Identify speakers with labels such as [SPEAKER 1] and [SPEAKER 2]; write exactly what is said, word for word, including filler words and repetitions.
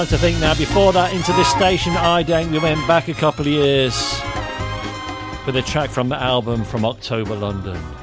[SPEAKER 1] Time to Think now. Before that, Into This Station, I Dank. We went back a couple of years with a track from the album from October London.